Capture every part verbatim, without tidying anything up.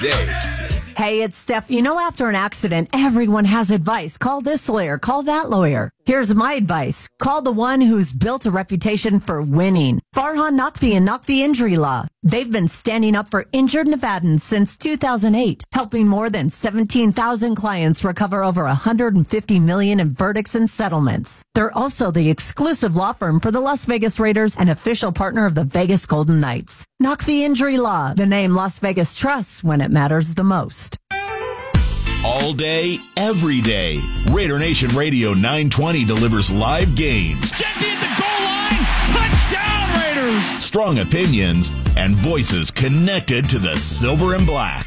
day. Hey, it's Steph. You know, after an accident, everyone has advice. Call this lawyer, call that lawyer. Here's my advice. Call the one who's built a reputation for winning. Farhan Naqvi and Naqvi Injury Law. They've been standing up for injured Nevadans since two thousand eight, helping more than seventeen thousand clients recover over one hundred fifty million dollars in verdicts and settlements. They're also the exclusive law firm for the Las Vegas Raiders and official partner of the Vegas Golden Knights. Naqvi Injury Law, the name Las Vegas trusts when it matters the most. All day, every day. Raider Nation Radio nine twenty delivers live games. Jeffy at the goal line. Touchdown, Raiders. Strong opinions and voices connected to the silver and black.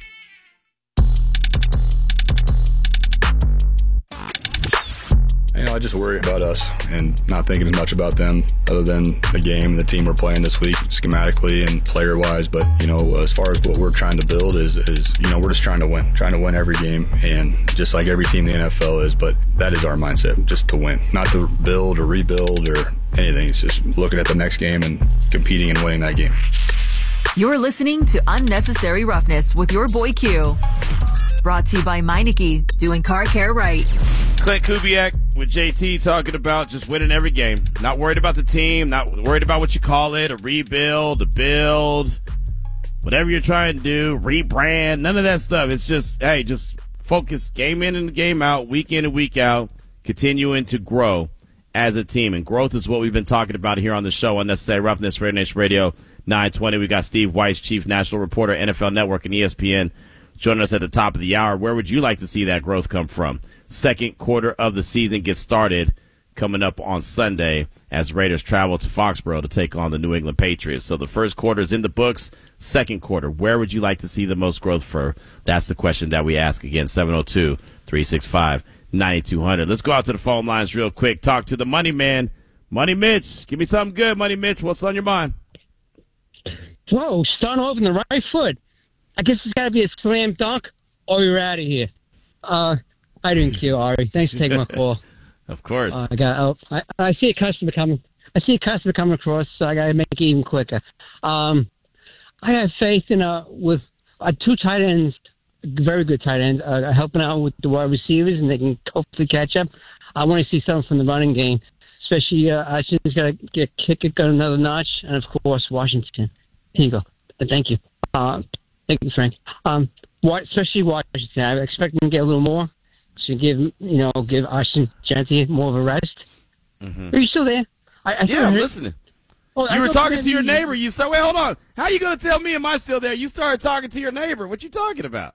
You know, I just worry about us and not thinking as much about them other than the game and the team we're playing this week, schematically and player-wise. But, you know, as far as what we're trying to build is, is, you know, we're just trying to win, trying to win every game, and just like every team in the N F L is. But that is our mindset, just to win, not to build or rebuild or anything. It's just looking at the next game and competing and winning that game. You're listening to Unnecessary Roughness with your boy Q. Brought to you by Meineke, doing car care right. Clint Kubiak with J T talking about just winning every game. Not worried about the team, not worried about what you call it, a rebuild, a build, whatever you're trying to do, rebrand, none of that stuff. It's just, hey, just focus game in and game out, week in and week out, continuing to grow as a team. And growth is what we've been talking about here on the show, Unnecessary Roughness, Raider Nation Radio nine twenty. We got Steve Weiss, Chief National Reporter, N F L Network and E S P N, joining us at the top of the hour. Where would you like to see that growth come from? Second quarter of the season gets started coming up on Sunday as Raiders travel to Foxborough to take on the New England Patriots. So the first quarter is in the books. Second quarter, where would you like to see the most growth for? That's the question that we ask. Again, seven oh two, three six five, nine two zero zero. Let's go out to the phone lines real quick. Talk to the Money Man, Money Mitch. Give me something good, Money Mitch. What's on your mind? Whoa, starting off in the right foot. I guess it's got to be a slam dunk or you're out of here. Uh, I didn't Q, Ari. Thanks for taking my call. Of course. Uh, I got. Oh, I, I see a customer coming. I see a customer coming across, so I got to make it even quicker. Um, I have faith in uh with uh, two tight ends, very good tight ends, uh, helping out with the wide receivers, and they can hopefully catch up. I want to see something from the running game, especially uh, I think it's got to get kick it got another notch, and of course Washington. Here you go. Uh, thank you. Uh, thank you, Frank. Um, what, especially Washington. I expect them to get a little more. To give you know give Austin Genty more of a rest. Mm-hmm. Are you still there? I, I yeah, I'm heard... listening. Oh, you I were talking to your you... neighbor. You said, "Wait, hold on. How are you going to tell me am I still there?" You started talking to your neighbor. What you talking about?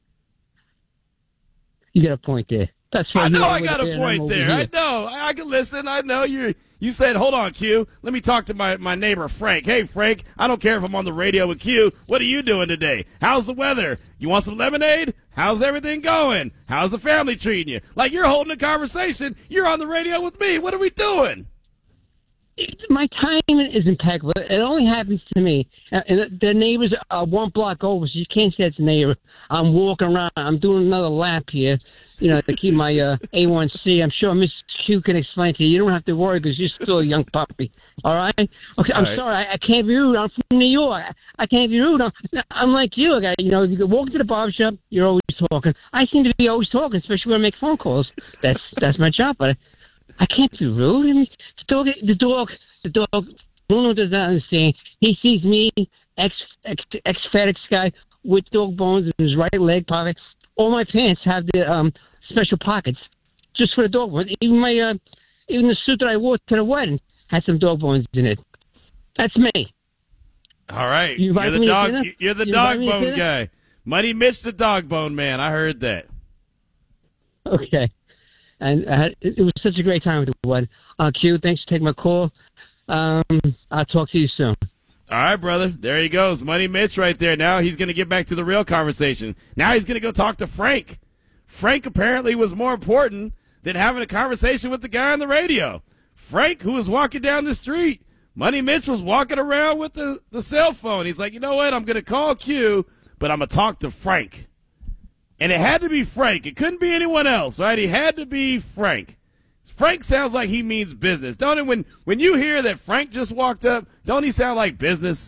You got a point there. That's right. I know I got a point there. I know. I, I can listen. I know you. You said, "Hold on, Q. Let me talk to my, my neighbor Frank." Hey, Frank. I don't care if I'm on the radio with Q. What are you doing today? How's the weather? You want some lemonade? How's everything going? How's the family treating you? Like you're holding a conversation. You're on the radio with me. What are we doing? My timing is impeccable. It only happens to me. Uh, and the neighbors are one block over, so you can't say it's a neighbor. I'm walking around. I'm doing another lap here, you know, to keep my uh, A one C. I'm sure Miss Q can explain to you. You don't have to worry because you're still a young puppy. All right? Okay. I'm right. sorry. I, I can't be rude. I'm from New York. I, I can't be rude. I'm, I'm like you. I, you know, you can walk to the barbershop, you're always talking. I seem to be always talking, especially when I make phone calls. That's that's my job. But I, I can't be rude. I mean, the dog, the dog, the dog, Bruno does not understand. He sees me, ex, ex, ex-FedEx guy, with dog bones in his right leg pocket. All my pants have the um, special pockets just for the dog bones. Even my, uh, even the suit that I wore to the wedding had some dog bones in it. That's me. All right. You you're the dog. You're the you dog bone guy. Money Mitch, the dog bone man. I heard that. Okay. And uh, it, it was such a great time with the wedding. Uh, Q, thanks for taking my call. Um, I'll talk to you soon. All right, brother. There he goes. Money Mitch right there. Now he's going to get back to the real conversation. Now he's going to go talk to Frank. Frank apparently was more important than having a conversation with the guy on the radio. Frank, who was walking down the street, Money Mitch was walking around with the, the cell phone. He's like, you know what? I'm going to call Q, but I'm going to talk to Frank. And it had to be Frank. It couldn't be anyone else, right? He had to be Frank. Frank sounds like he means business. Don't it? When, when you hear that Frank just walked up, don't he sound like business?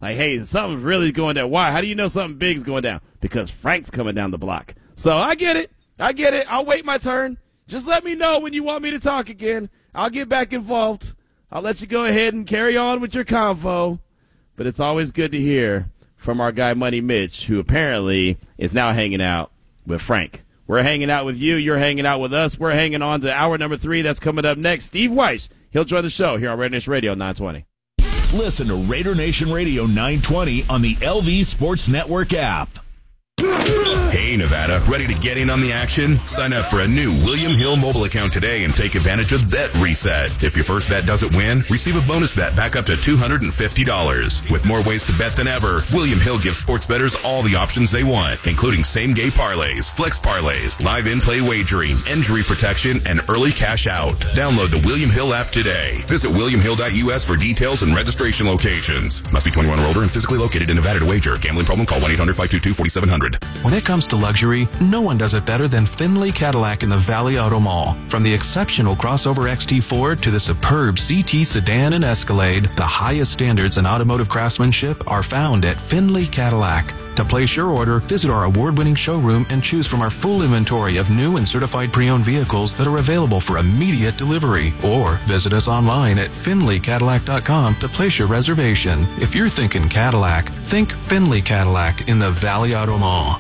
Like, hey, something's really going down. Why? How do you know something big's going down? Because Frank's coming down the block. So I get it. I get it. I'll wait my turn. Just let me know when you want me to talk again. I'll get back involved. I'll let you go ahead and carry on with your convo. But it's always good to hear from our guy Money Mitch, who apparently is now hanging out with Frank. We're hanging out with you. You're hanging out with us. We're hanging on to hour number three. That's coming up next. Steve Weiss. He'll join the show here on Raider Nation Radio nine twenty. Listen to Raider Nation Radio nine twenty on the L V Sports Network app. Hey, Nevada, ready to get in on the action? Sign up for a new William Hill mobile account today and take advantage of Bet Reset. If your first bet doesn't win, receive a bonus bet back up to two hundred fifty dollars. With more ways to bet than ever, William Hill gives sports bettors all the options they want, including same-game parlays, flex parlays, live in-play wagering, injury protection, and early cash out. Download the William Hill app today. Visit william hill dot u s for details and registration locations. Must be twenty-one or older and physically located in Nevada to wager. Gambling problem? Call one eight hundred five two two four seven zero zero. When it comes to luxury, no one does it better than Findlay Cadillac in the Valley Auto Mall. From the exceptional crossover X T Ford to the superb C T sedan and Escalade, the highest standards in automotive craftsmanship are found at Findlay Cadillac. To place your order, visit our award-winning showroom and choose from our full inventory of new and certified pre-owned vehicles that are available for immediate delivery. Or visit us online at finley cadillac dot com to place your reservation. If you're thinking Cadillac, think Findlay Cadillac in the Valley Auto Mall.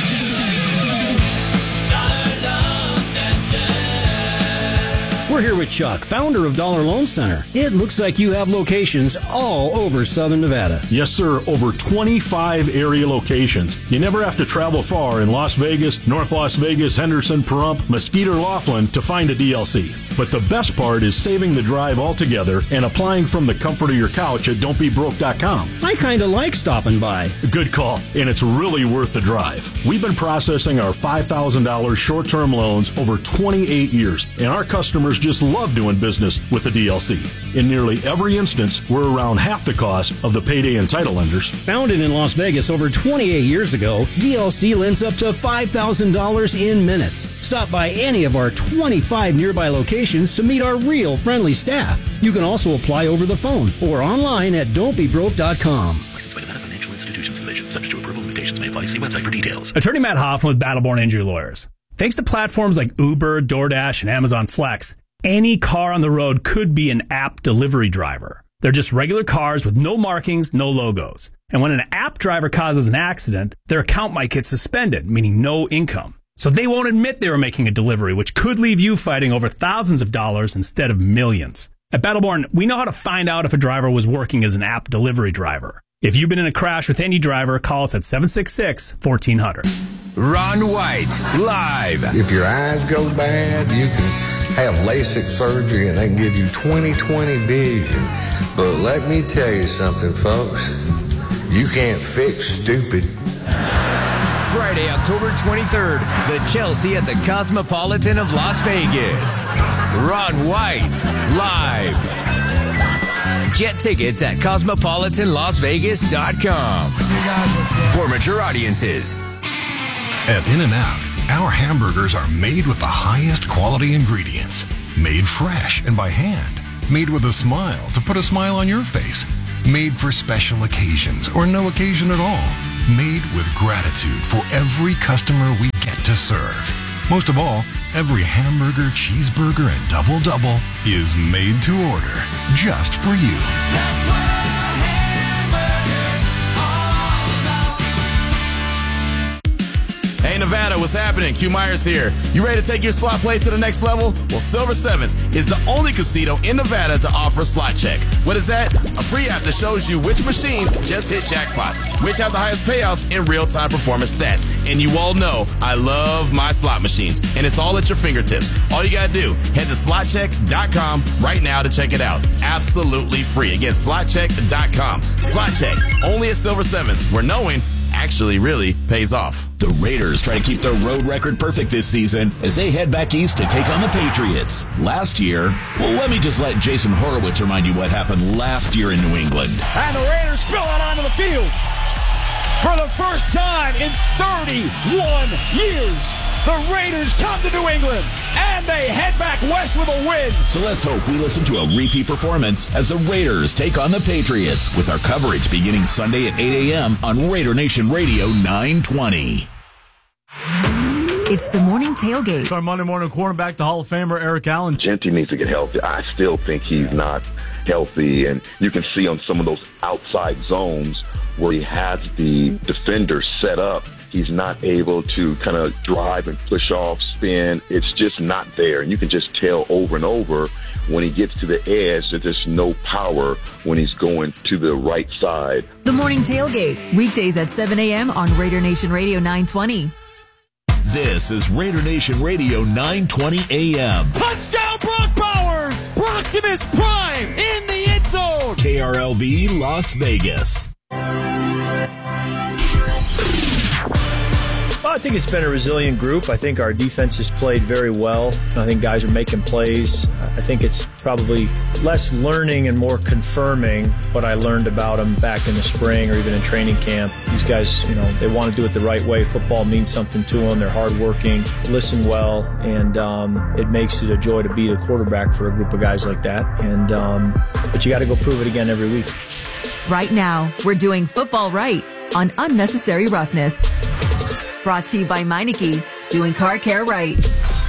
We're here with Chuck, founder of Dollar Loan Center. It looks like you have locations all over Southern Nevada. Yes, sir. Over twenty-five area locations. You never have to travel far in Las Vegas, North Las Vegas, Henderson, Pahrump, Mesquite, or Laughlin to find a D L C. But the best part is saving the drive altogether and applying from the comfort of your couch at don't be broke dot com. I kind of like stopping by. Good call, and it's really worth the drive. We've been processing our five thousand dollars short-term loans over twenty-eight years, and our customers just love doing business with the D L C. In nearly every instance, we're around half the cost of the payday and title lenders. Founded in Las Vegas over twenty-eight years ago, D L C lends up to five thousand dollars in minutes. Stop by any of our twenty-five nearby locations to meet our real friendly staff. You can also apply over the phone or online at don't be broke dot com. Licensed by Nevada Financial Institutions Division. Subject to approval. Limitations may apply. See website for details. Attorney Matt Hoffman with Battleborn Injury Lawyers. Thanks to platforms like Uber, DoorDash, and Amazon Flex, any car on the road could be an app delivery driver. They're just regular cars with no markings, no logos. And when an app driver causes an accident, their account might get suspended, meaning no income. So they won't admit they were making a delivery, which could leave you fighting over thousands of dollars instead of millions. At Battleborn, we know how to find out if a driver was working as an app delivery driver. If you've been in a crash with any driver, call us at seven six six, one four zero zero. Ron White, live. If your eyes go bad, you can have LASIK surgery and they can give you twenty twenty vision. But let me tell you something, folks. You can't fix stupid. Friday, October twenty-third, the Chelsea at the Cosmopolitan of Las Vegas. Ron White, live. Get tickets at cosmopolitan las vegas dot com. For mature audiences. At In-N-Out, our hamburgers are made with the highest quality ingredients. Made fresh and by hand. Made with a smile to put a smile on your face. Made for special occasions or no occasion at all. Made with gratitude for every customer we get to serve. Most of all, every hamburger, cheeseburger, and double-double is made to order just for you. That's what hamburgers all about. Hey, Nevada, what's happening? Q Myers here. You ready to take your slot play to the next level? Well, Silver Sevens is the only casino in Nevada to offer Slot Check. What is that? A free app that shows you which machines just hit jackpots, which have the highest payouts in real-time performance stats. And you all know I love my slot machines, and it's all at your fingertips. All you gotta do, head to slot check dot com right now to check it out. Absolutely free. Again, slot check dot com. Slot Check, only at Silver Sevens, where knowing actually really pays off. The Raiders try to keep their road record perfect this season as they head back east to take on the Patriots. Last year, well, let me just let Jason Horowitz remind you what happened last year in New England. And the Raiders spill out onto the field for the first time in thirty-one years. The Raiders come to New England, and they head back west with a win. So let's hope we listen to a repeat performance as the Raiders take on the Patriots with our coverage beginning Sunday at eight a.m. on Raider Nation Radio nine twenty. It's the morning tailgate. Our Monday morning quarterback, the Hall of Famer Eric Allen. Genty needs to get healthy. I still think he's not healthy, and you can see on some of those outside zones where he has the defender set up, he's not able to kind of drive and push off, spin. It's just not there, and you can just tell over and over when he gets to the edge that there's no power when he's going to the right side. The morning tailgate, weekdays at seven a.m. on Raider Nation Radio nine twenty. This is Raider Nation Radio nine twenty A M. Touchdown, Brock Bowers! Optimus Prime in the end zone! K R L V Las Vegas. Well, I think it's been a resilient group. I think our defense has played very well. I think guys are making plays. I think it's probably less learning and more confirming what I learned about them back in the spring or even in training camp. These guys, you know, they want to do it the right way. Football means something to them. They're hardworking, listen well, and um, it makes it a joy to be the quarterback for a group of guys like that. And um, but you got to go prove it again every week. Right now, we're doing football right on Unnecessary Roughness. Brought to you by Meineke, doing car care right.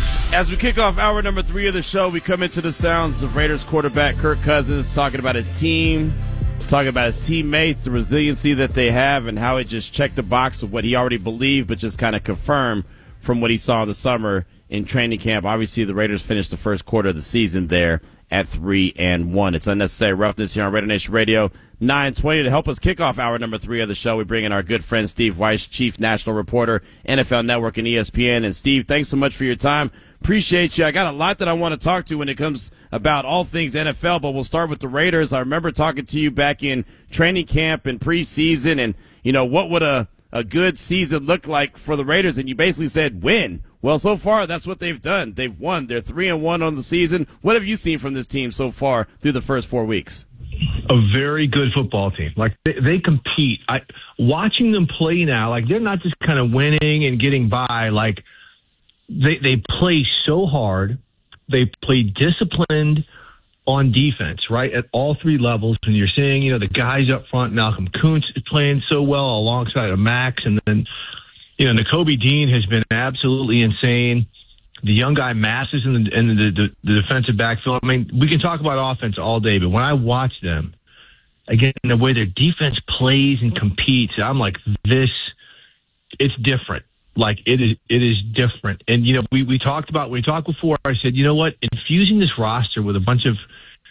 As we kick off hour number three of the show, we come into the sounds of Raiders quarterback Kirk Cousins talking about his team, talking about his teammates, the resiliency that they have, and how it just checked the box of what he already believed, but just kind of confirmed from what he saw in the summer in training camp. Obviously, the Raiders finished the first quarter of the season there at three and one. It's Unnecessary Roughness here on Raider Nation Radio nine twenty. To help us kick off hour number three of the show, we bring in our good friend Steve Weiss, Chief National Reporter, N F L Network and E S P N. And Steve, thanks so much for your time. Appreciate you. I got a lot that I want to talk to when it comes about all things N F L, but we'll start with the Raiders. I remember talking to you back in training camp and preseason, and, you know, what would a, a good season look like for the Raiders? And you basically said win. Well, so far, that's what they've done. They've won. They're three and one on the season. What have you seen from this team so far through the first four weeks? A very good football team. Like, they, they compete. I watching them play now, like, they're not just kind of winning and getting by. Like, they they play so hard. They play disciplined on defense, right, at all three levels. And you're seeing, you know, the guys up front, Malcolm Kuntz is playing so well alongside of Max, and then, you know, Nakobe Dean has been absolutely insane. The young guy Masses in the, in the, the, the defensive backfield. I mean, we can talk about offense all day, but when I watch them, again, the way their defense plays and competes, I'm like, this, it's different. Like, it is, it is different. And, you know, we, we talked about, we talked before, I said, you know what, infusing this roster with a bunch of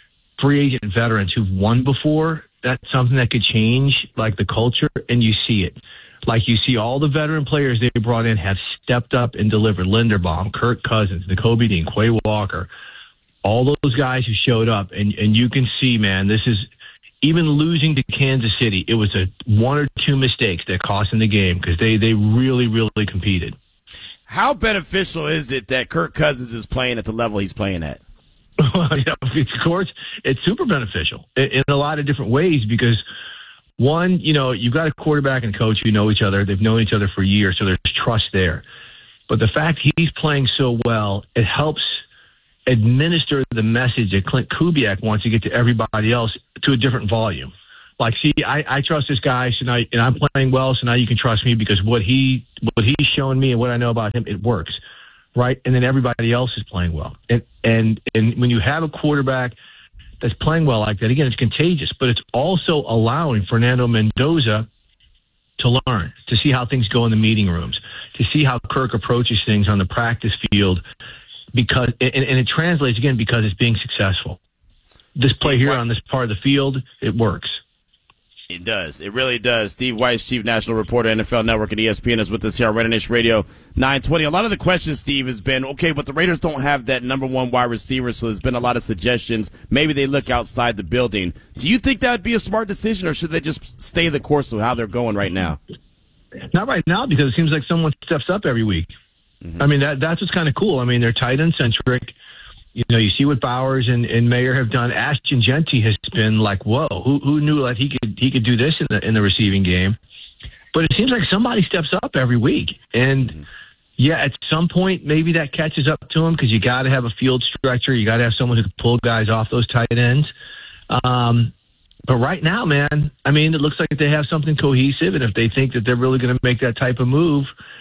free agent veterans who've won before, that's something that could change, like, the culture, and you see it. Like, you see all the veteran players they brought in have stepped up and delivered. Linderbaum, Kirk Cousins, Nakobe Dean, Quay Walker, all those guys who showed up. And, and you can see, man, this is, even losing to Kansas City, it was a one or two mistakes that cost them the game because they, they really, really competed. How beneficial is it that Kirk Cousins is playing at the level he's playing at? Yeah, of course, it's super beneficial in, in a lot of different ways because, one, you know, you've got a quarterback and coach who know each other. They've known each other for years, so there's trust there. But the fact he's playing so well, it helps administer the message that Clint Kubiak wants to get to everybody else to a different volume. Like, see, I, I trust this guy, so now, and I'm playing well, so now you can trust me because what he what he's showing me and what I know about him, it works, right? And then everybody else is playing well. And and and when you have a quarterback that's playing well like that, again, it's contagious, but it's also allowing Fernando Mendoza to learn, to see how things go in the meeting rooms, to see how Kirk approaches things on the practice field, because and, and it translates, again, because it's being successful. This play here on this part of the field, it works. It does. It really does. Steve Weiss, Chief National Reporter, N F L Network and E S P N, is with us here on Raider Nation Radio nine twenty. A lot of the questions, Steve, has been, okay, but the Raiders don't have that number one wide receiver, so there's been a lot of suggestions. Maybe they look outside the building. Do you think that would be a smart decision, or should they just stay the course of how they're going right now? Not right now, because it seems like someone steps up every week. Mm-hmm. I mean, that that's what's kind of cool. I mean, they're tight end centric. You know, you see what Bowers and, and Mayer have done. Ashton Genty has been like, whoa, who who knew that he could he could do this in the in the receiving game? But it seems like somebody steps up every week, and Yeah, at some point, maybe that catches up to him because you got to have a field stretcher. You got to have someone who can pull guys off those tight ends. Um, but right now, man, I mean, it looks like they have something cohesive, and if they think that they're really going to make that type of move,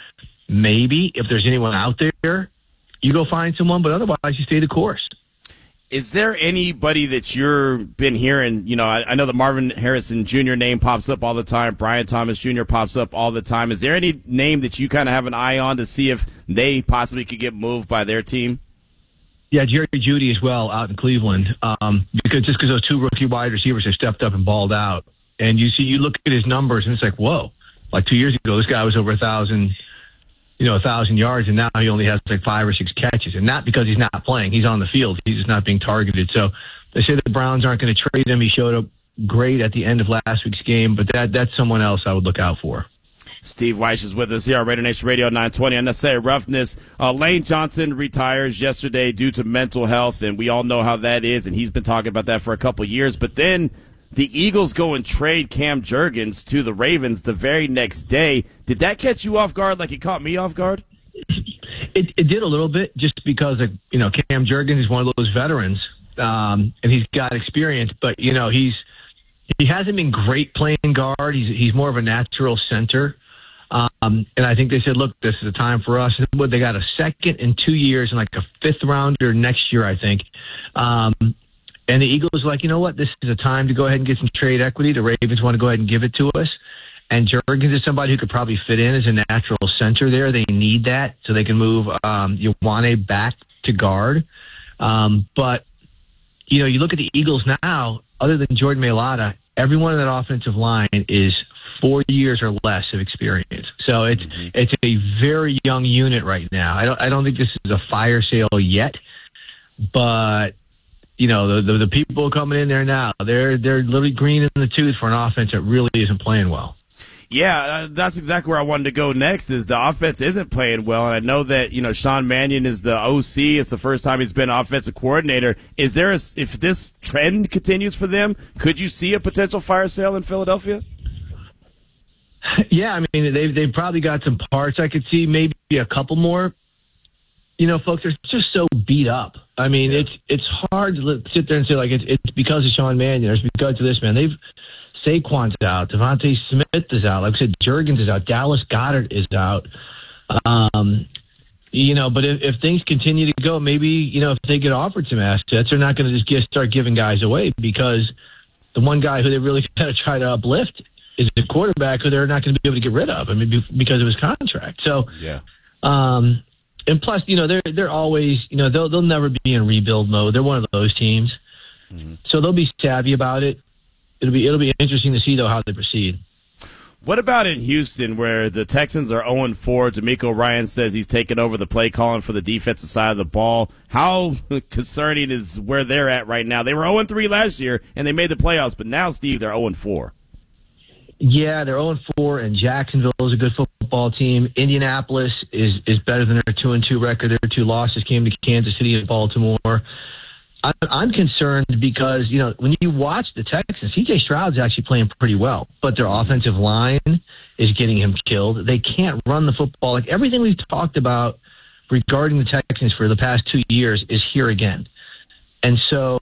maybe if there's anyone out there, you go find someone, but otherwise you stay the course. Is there anybody that you've been hearing? You know, I, I know the Marvin Harrison Junior name pops up all the time. Brian Thomas Junior pops up all the time. Is there any name that you kind of have an eye on to see if they possibly could get moved by their team? Yeah, Jerry Jeudy as well out in Cleveland. Um, because just because those two rookie wide receivers have stepped up and balled out, and you see, you look at his numbers, and it's like, whoa! Like two years ago, this guy was over a thousand. you know, a thousand yards, and now he only has like five or six catches. And not because he's not playing. He's on the field. He's just not being targeted. So they say the Browns aren't going to trade him. He showed up great at the end of last week's game, but that that's someone else I would look out for. Steve Weiss is with us here on Raider Nation Radio nine twenty. Unnecessary Roughness. Uh, Lane Johnson retires yesterday due to mental health, and we all know how that is, and he's been talking about that for a couple of years. But then the Eagles go and trade Cam Jurgens to the Ravens the very next day. Did that catch you off guard like it caught me off guard? It, it did a little bit, just because of, you know, Cam Jurgens is one of those veterans, um, and he's got experience. But you know, he's he hasn't been great playing guard. He's he's more of a natural center. Um, and I think they said, look, this is a time for us. They got a second in two years and like a fifth rounder next year, I think. Um, And the Eagles are like, you know what? This is a time to go ahead and get some trade equity. The Ravens want to go ahead and give it to us. And Jurgens is somebody who could probably fit in as a natural center there. They need that so they can move um, Ioane back to guard. Um, but, you know, you look at the Eagles now, other than Jordan Mailata, everyone in that offensive line is four years or less of experience. So it's mm-hmm. it's a very young unit right now. I don't I don't think this is a fire sale yet, but you know, the, the the people coming in there now, they're they're literally green in the tooth for an offense that really isn't playing well. Yeah, uh, that's exactly where I wanted to go next. Is the offense isn't playing well, and I know that, you know, Sean Mannion is the O C. It's the first time he's been offensive coordinator. Is there a, if this trend continues for them, could you see a potential fire sale in Philadelphia? Yeah, I mean, they've they've probably got some parts. I could see maybe a couple more. You know, folks are just so beat up. I mean, yeah. it's it's hard to sit there and say, like, it's, it's because of Sean Mannion. It's because of this, man. They've Saquon's out. Devontae Smith is out. Like I said, Jurgens is out. Dallas Goedert is out. Um, you know, but if, if things continue to go, maybe, you know, if they get offered some assets, they're not going to just get, start giving guys away, because the one guy who they really got to try to uplift is the quarterback who they're not going to be able to get rid of. I mean, because of his contract. So, yeah. Um, And plus, you know, they're they're always, you know, they'll they'll never be in rebuild mode. They're one of those teams, mm-hmm. so they'll be savvy about it. It'll be it'll be interesting to see though how they proceed. What about in Houston, where the Texans are oh and four? DeMeco Ryan says he's taken over the play calling for the defensive side of the ball. How concerning is where they're at right now? They were oh and three last year and they made the playoffs, but now, Steve, they're oh and four. Yeah, they're oh and four, and Jacksonville is a good football team. Indianapolis is, is better than their two and two record. Their two losses came to Kansas City and Baltimore. I'm, I'm concerned because, you know, when you watch the Texans, C J Stroud's actually playing pretty well, but their offensive line is getting him killed. They can't run the football. Like, everything we've talked about regarding the Texans for the past two years is here again. And so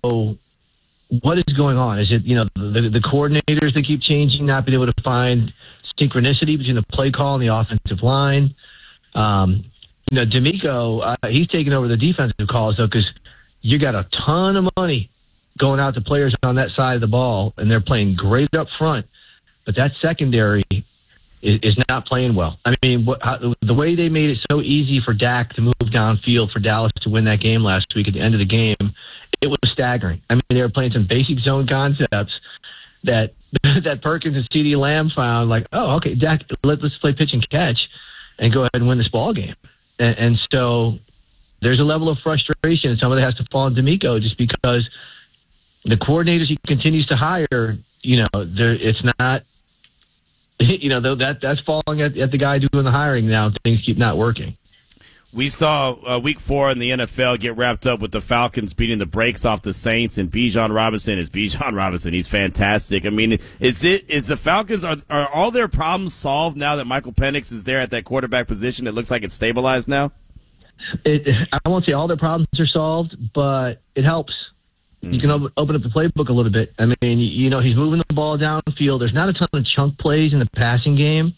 what is going on? Is it, you know, the, the coordinators that keep changing, not being able to find synchronicity between the play call and the offensive line? Um, you know, DeMeco, uh, he's taking over the defensive calls, though, because you got a ton of money going out to players on that side of the ball, and they're playing great up front, but that secondary is, is not playing well. I mean, what, how, the way they made it so easy for Dak to move downfield for Dallas to win that game last week at the end of the game, it was staggering. I mean, they were playing some basic zone concepts that that Perkins and CeeDee Lamb found, like, oh, okay, Dak, let, let's play pitch and catch and go ahead and win this ball game. And, and so there's a level of frustration, and some of it has to fall on DeMeco just because the coordinators he continues to hire, you know, it's not, you know, that that's falling at, at the guy doing the hiring now. Things keep not working. We saw uh, week four in the N F L get wrapped up with the Falcons beating the brakes off the Saints, and Bijan Robinson is Bijan Robinson. He's fantastic. I mean, is it is the Falcons, are, are all their problems solved now that Michael Penix is there at that quarterback position? It looks like it's stabilized now? It, I won't say all their problems are solved, but it helps. You can op- open up the playbook a little bit. I mean, you know, he's moving the ball downfield. There's not a ton of chunk plays in the passing game,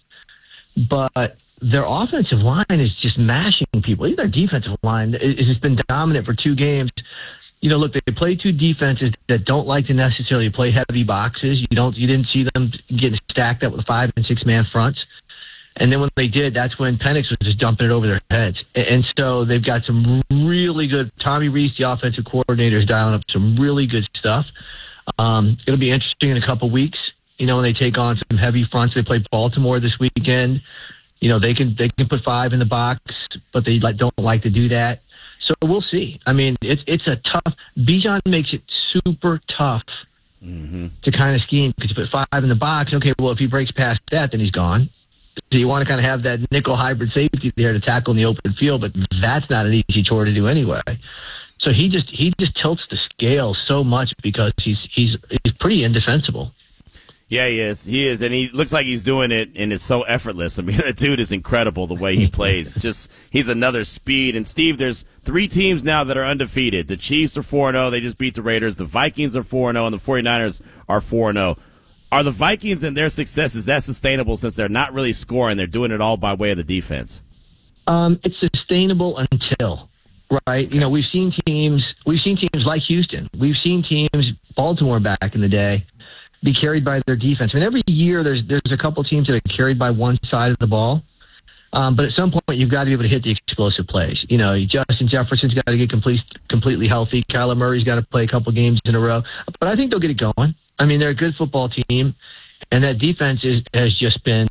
but their offensive line is just mashing people. Even their defensive line has just been dominant for two games. You know, look, they play two defenses that don't like to necessarily play heavy boxes. You don't, you didn't see them getting stacked up with five and six man fronts. And then when they did, that's when Penix was just dumping it over their heads. And so they've got some really good, Tommy Reese, the offensive coordinator, is dialing up some really good stuff. Um, it'll be interesting in a couple weeks, you know, when they take on some heavy fronts. They play Baltimore this weekend. You know, they can they can put five in the box, but they like, don't like to do that. So we'll see. I mean, it's it's a tough, Bijan makes it super tough mm-hmm. to kind of scheme, because you put five in the box. Okay, well, if he breaks past that, then he's gone. So you want to kind of have that nickel hybrid safety there to tackle in the open field, but that's not an easy chore to do anyway. So he just he just tilts the scale so much because he's he's he's pretty indefensible. Yeah, he is. He is, and he looks like he's doing it, and it's so effortless. I mean, the dude is incredible the way he plays. Just he's another speed. And Steve, there's three teams now that are undefeated. The Chiefs are four and oh. They just beat the Raiders. The Vikings are four and oh, and the 49ers are four and oh. Are the Vikings and their success, is that sustainable since they're not really scoring? They're doing it all by way of the defense. Um, it's sustainable until, right? You know, we've seen teams, we've seen teams like Houston. We've seen teams, Baltimore back in the day, be carried by their defense. I mean, every year there's there's a couple teams that are carried by one side of the ball. Um, but at some point, you've got to be able to hit the explosive plays. You know, Justin Jefferson's got to get complete, completely healthy. Kyler Murray's got to play a couple games in a row. But I think they'll get it going. I mean, they're a good football team, and that defense is, has just been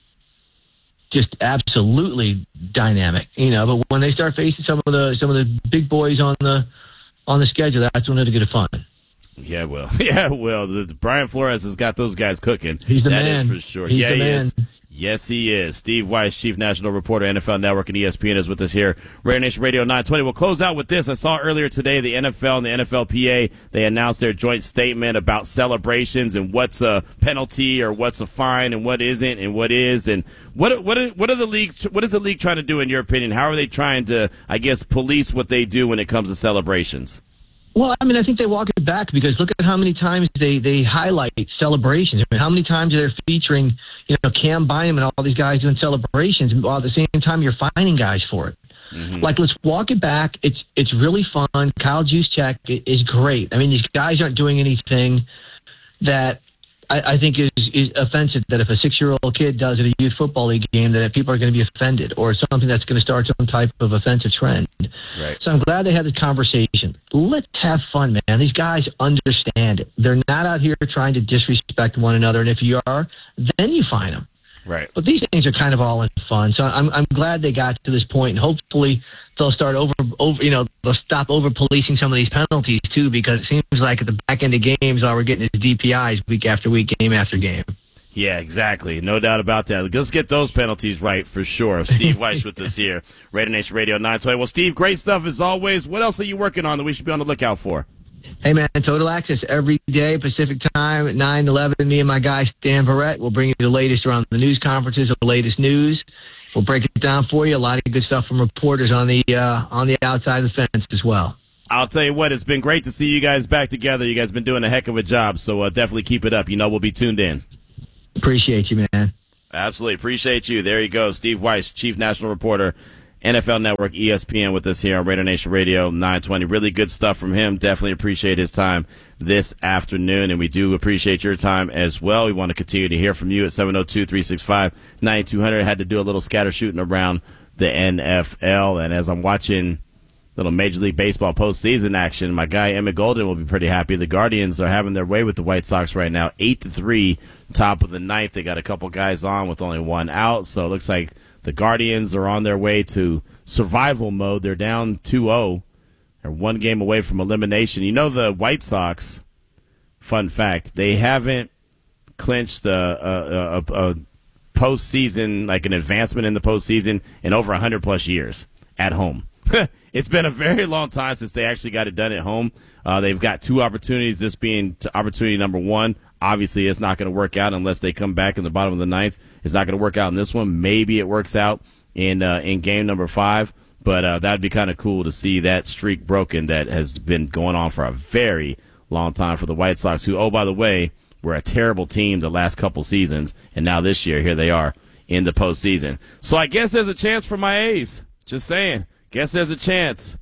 just absolutely dynamic. You know, but when they start facing some of the some of the big boys on the on the schedule, that's when it'll get fun. Yeah, well, yeah, well, the, the Brian Flores has got those guys cooking. He's the That man. is for sure. He's yeah, the he man. is. Yes, he is. Steve Weiss, Chief National Reporter, N F L Network and E S P N, is with us here. Raider Nation Radio nine twenty. We'll close out with this. I saw earlier today the N F L and the N F L P A, they announced their joint statement about celebrations and what's a penalty or what's a fine and what isn't and what is. And what what are, what are the league, what is the league trying to do in your opinion? How are they trying to, I guess, police what they do when it comes to celebrations? Well, I mean, I think they walk it back because look at how many times they, they highlight celebrations. I mean, how many times they're featuring, you know, Cam Bynum and all these guys doing celebrations, while at the same time you're finding guys for it. Mm-hmm. Like, let's walk it back. It's it's really fun. Kyle Juszczyk is great. I mean, these guys aren't doing anything that I, I think is, is offensive, that if a six-year-old kid does at a youth football league game, that people are going to be offended, or something that's going to start some type of offensive trend. Right. So I'm glad they had this conversation. Let's have fun, man. These guys understand it. They're not out here trying to disrespect one another, and if you are, then you fine them. Right. But these things are kind of all in fun. So I'm I'm glad they got to this point, and hopefully they'll start over over you know they'll stop over policing some of these penalties too, because it seems like at the back end of games all we're getting is D P Is week after week, game after game. Yeah, exactly. No doubt about that. Let's get those penalties right for sure. Steve Weiss with us here, Raider Nation Radio nine twenty. Well, Steve, great stuff as always. What else are you working on that we should be on the lookout for? Hey, man, Total Access every day, Pacific time at nine eleven. Me and my guy, Stan Verrett, will bring you the latest around the news conferences, the latest news. We'll break it down for you. A lot of good stuff from reporters on the uh, on the outside of the fence as well. I'll tell you what, it's been great to see you guys back together. You guys have been doing a heck of a job, so uh, definitely keep it up. You know we'll be tuned in. Appreciate you, man. Absolutely. Appreciate you. There you go. Steve Weiss, Chief National Reporter, N F L Network, E S P N, with us here on Raider Nation Radio nine twenty. Really good stuff from him. Definitely appreciate his time this afternoon, and we do appreciate your time as well. We want to continue to hear from you at seven oh two, three six five, nine two hundred. Had to do a little scatter shooting around the N F L, and as I'm watching little Major League Baseball postseason action, my guy Emmett Golden will be pretty happy. The Guardians are having their way with the White Sox right now, eight to three, top of the ninth. They got a couple guys on with only one out, so it looks like the Guardians are on their way to survival mode. They're down two oh. They're one game away from elimination. You know, the White Sox, fun fact, they haven't clinched a, a, a, a postseason, like an advancement in the postseason, in over one hundred plus years. at home. It's been a very long time since they actually got it done at home. Uh, they've got two opportunities, this being t- opportunity number one. Obviously, it's not going to work out unless they come back in the bottom of the ninth. It's not going to work out in this one. Maybe it works out in uh, in game number five, but uh, that would be kind of cool to see that streak broken that has been going on for a very long time for the White Sox, who, oh, by the way, were a terrible team the last couple seasons, and now this year, here they are in the postseason. So I guess there's a chance for my A's. Just saying. Guess there's a chance.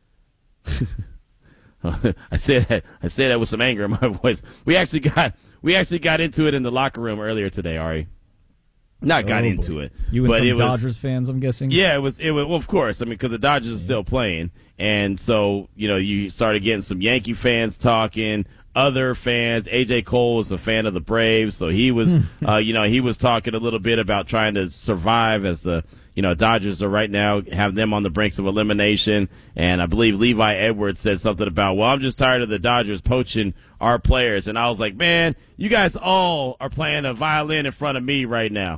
I said that. I said that with some anger in my voice. We actually got we actually got into it in the locker room earlier today, Ari. Not got oh, into boy. it. You and but some it was, Dodgers fans, I'm guessing. Yeah, it was. It was. Well, of course. I mean, because the Dodgers are still playing, and so you know, you started getting some Yankee fans talking. Other fans, A J Cole was a fan of the Braves, so he was, uh, you know, he was talking a little bit about trying to survive as the, you know, Dodgers are right now, have them on the brinks of elimination. And I believe Levi Edwards said something about, well, I'm just tired of the Dodgers poaching our players. And I was like, man, you guys all are playing a violin in front of me right now.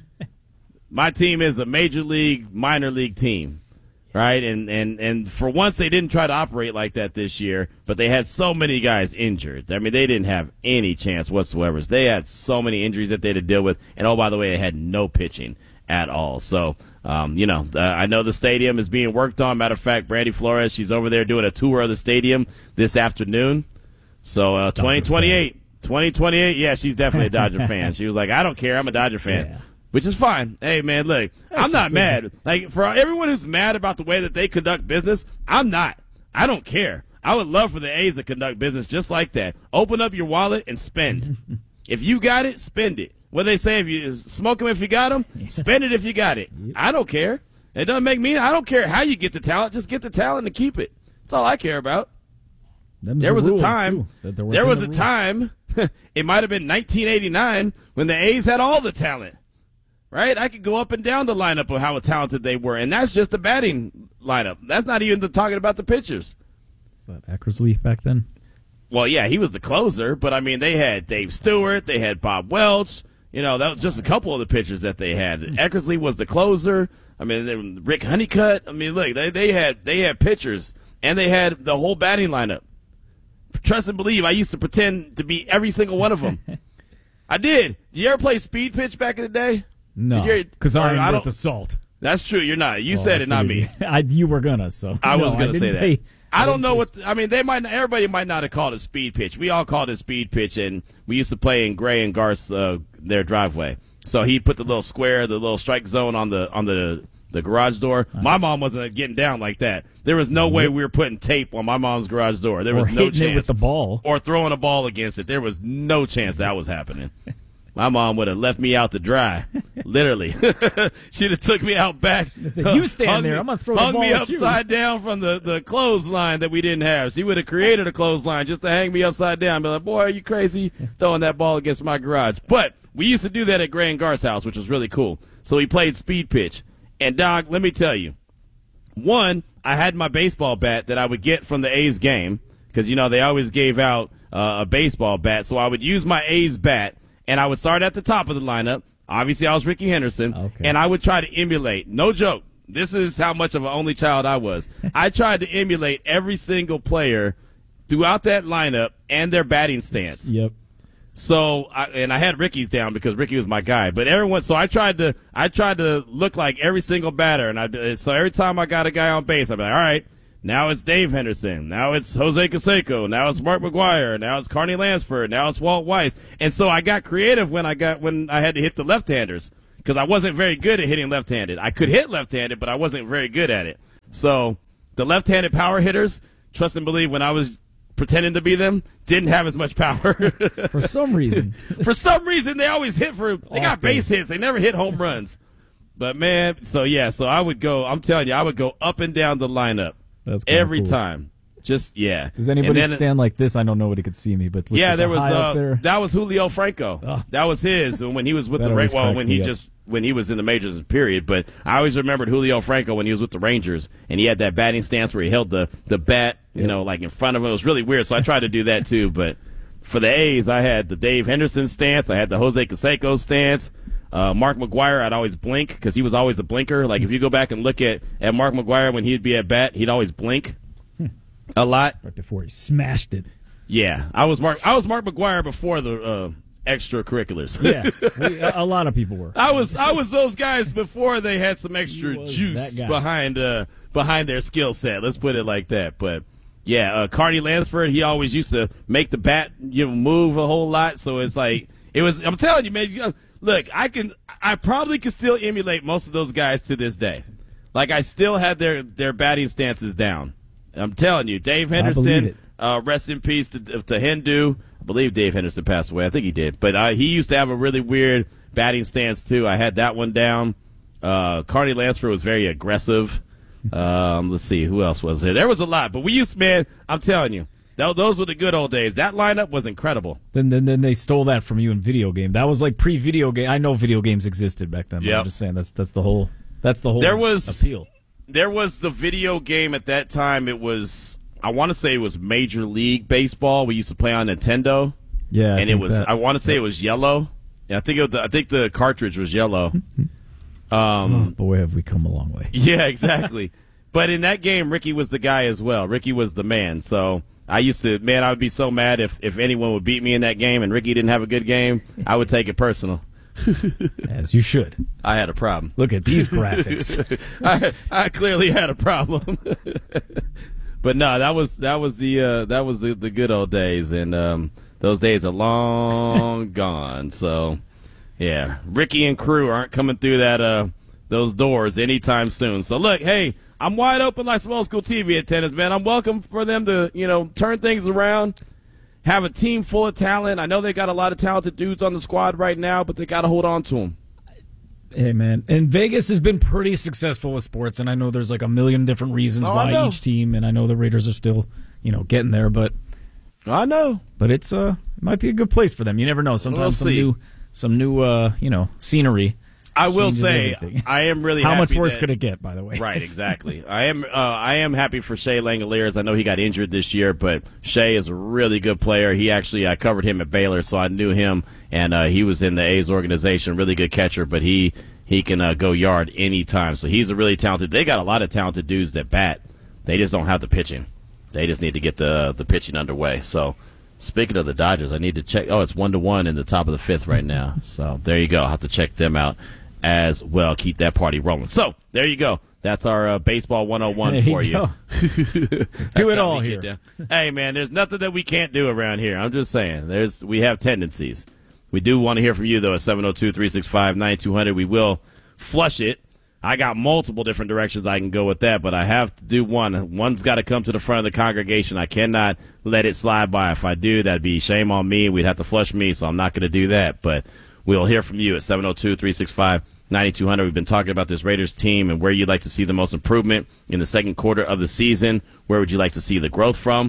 My team is a major league, minor league team. Right, and, and and for once they didn't try to operate like that this year, but they had so many guys injured. I mean, they didn't have any chance whatsoever. They had so many injuries that they had to deal with, and oh, by the way, they had no pitching at all. So, um, you know, uh, I know the stadium is being worked on. Matter of fact, Brandy Flores, she's over there doing a tour of the stadium this afternoon. So, uh, twenty twenty-eight, twenty twenty-eight, yeah, she's definitely a Dodger fan. She was like, I don't care, I'm a Dodger fan. Yeah. Which is fine. Hey, man, look, I'm not mad. Like, for everyone who's mad about the way that they conduct business, I'm not. I don't care. I would love for the A's to conduct business just like that. Open up your wallet and spend. If you got it, spend it. What they say, if you smoke them if you got them, spend it if you got it. I don't care. It doesn't make me, I don't care how you get the talent. Just get the talent and keep it. That's all I care about. Them's there the was a rules, time, too, that there was the a rules. time, it might have been nineteen eighty-nine, when the A's had all the talent. Right? I could go up and down the lineup of how talented they were, and that's just the batting lineup. That's not even the, talking about the pitchers. Was that Eckersley back then? Well, yeah, he was the closer, but, I mean, they had Dave Stewart, they had Bob Welch. You know, that was just a couple of the pitchers that they had. Eckersley was the closer. I mean, they, Rick Honeycutt. I mean, look, they, they had they had pitchers, and they had the whole batting lineup. Trust and believe, I used to pretend to be every single one of them. I did. Did you ever play speed pitch back in the day? No, because I'm I worth don't- the salt. That's true. You're not. You Well, said I it, not me. figured- I, you were gonna, so I was No, going to say didn't that. pay- I don't didn't know pay- what the, I mean. They might. Everybody might not have called it speed pitch. We all called it speed pitch, and we used to play in Gray and Garth's uh, their driveway. So he put the little square, the little strike zone on the on the the garage door. My mom wasn't getting down like that. There was no way we were putting tape on my mom's garage door. There Or was no hitting it chance with the ball. or throwing a ball against it. There was no chance that was happening. My mom would have left me out to dry, literally. She'd have took me out back. said, "You stand hung there. me- I'm gonna throw the hung ball me at you." upside down from the, the clothesline that we didn't have. She would have created a clothesline just to hang me upside down. Be like, boy, are you crazy throwing that ball against my garage? But we used to do that at Gray and Garth's house, which was really cool. So we played speed pitch. And, Doc, let me tell you, one, I had my baseball bat that I would get from the A's game because, you know, they always gave out uh, a baseball bat. So I would use my A's bat, and I would start at the top of the lineup. Obviously, I was Ricky Henderson, and I would try to emulate. No joke. This is how much of an only child I was. I tried to emulate every single player throughout that lineup and their batting stance. Yep. So, I, and I had Ricky's down because Ricky was my guy. But everyone, so I tried to, I tried to look like every single batter, and I, so every time I got a guy on base, I'd be like, all right, now it's Dave Henderson, now it's Jose Canseco, now it's Mark McGuire, now it's Carney Lansford, now it's Walt Weiss, and so I got creative when I got when I had to hit the left-handers because I wasn't very good at hitting left-handed. I could hit left-handed, but I wasn't very good at it. So the left-handed power hitters, trust and believe, when I was pretending to be them, didn't have as much power. For some reason. For some reason, they always hit for, they got Often. base hits. They never hit home runs. But, man, so, yeah, so I would go, I'm telling you, I would go up and down the lineup That's kinda every cool. time. Just, yeah. Does anybody And then- stand like this? I know nobody could see me, but with yeah, the there was, high up uh, there. that was Julio Franco. That was his when he was with That the, Ra- always well, cracks when me he up. just, when he was in the majors, period. But I always remembered Julio Franco when he was with the Rangers, and he had that batting stance where he held the, the bat, you Yep. know, like in front of him. It was really weird, so I tried to do that too. But for the A's, I had the Dave Henderson stance. I had the Jose Canseco stance. Uh, Mark McGwire, I'd always blink because he was always a blinker. Like if you go back and look at, at Mark McGwire when he'd be at bat, he'd always blink a lot. Right before he smashed it. Yeah, I was Mark. I was Mark McGwire before the uh, extracurriculars. Yeah, we, a, a lot of people were. I was I was those guys before they had some extra juice behind uh, behind their skill set. Let's put it like that. But yeah, uh, Carney Lansford, he always used to make the bat you know move a whole lot. So it's like it was. I'm telling you, man. You know, look, I can. I probably can still emulate most of those guys to this day. Like I still had their their batting stances down. I'm telling you, Dave Henderson. Uh, rest in peace to, to Hindu. I believe Dave Henderson passed away. I think he did. But uh, he used to have a really weird batting stance, too. I had that one down. Uh, Carney Lansford was very aggressive. Um, let's see. Who else was there? There was a lot. But we used to, man, I'm telling you, th- those were the good old days. That lineup was incredible. Then, then then they stole that from you in video game. That was like pre-video game. I know video games existed back then. But Yep. I'm just saying that's that's the whole that's the whole There was, appeal. there was the video game at that time. It was... I want to say it was Major League Baseball. We used to play on Nintendo. Yeah, I and it think was. that- I want to say it was yellow. Yeah, I think it was the, I think the cartridge was yellow. Um, Oh, boy, have we come a long way. yeah, exactly. But in that game, Ricky was the guy as well. Ricky was the man. So I used to, man, I would be so mad if if anyone would beat me in that game and Ricky didn't have a good game. I would take it personal. As you should. I had a problem. Look at these graphics. I I clearly had a problem. But no, that was that was the uh, that was the, the good old days, and um, those days are long gone. So, yeah, Ricky and crew aren't coming through that uh, those doors anytime soon. So, look, hey, I'm wide open like some old school T V attendants, man. I'm welcome for them to you know turn things around, have a team full of talent. I know they got a lot of talented dudes on the squad right now, but they got to hold on to them. Hey, man. And Vegas has been pretty successful with sports, and I know there's like a million different reasons Oh, I know. why each team, and I know the Raiders are still, you know, getting there, but I know. But it's uh it might be a good place for them. You never know. Sometimes We'll some see. new some new uh, you know, scenery. I will changes say, everything. I am really How happy much worse that- could it get, by the way? Right, exactly. I am uh, I am happy for Shea Langoliers. I know he got injured this year, but Shea is a really good player. He actually, I covered him at Baylor, so I knew him, and uh, he was in the A's organization, really good catcher, but he, he can uh, go yard anytime. So he's a really talented, they got a lot of talented dudes that bat. They just don't have the pitching. They just need to get the the pitching underway. So speaking of the Dodgers, I need to check. Oh, it's one to one in the top of the fifth right now. So there you go. I'll have to check them out as well. Keep that party rolling. So there you go. That's our uh, baseball one oh one There you for you. go. That's Do it how all we here. get down. Hey man, there's nothing that we can't do around here. I'm just saying. There's we have tendencies. We do want to hear from you though at seven oh two, three six five, nine two hundred. We will flush it. I got multiple different directions I can go with that, but I have to do one. One's got to come to the front of the congregation. I cannot let it slide by. If I do, that'd be shame on me. We'd have to flush me, so I'm not going to do that. But we'll hear from you at seven oh two, three six five, nine two hundred. We've been talking about this Raiders team and where you'd like to see the most improvement in the second quarter of the season. Where would you like to see the growth from?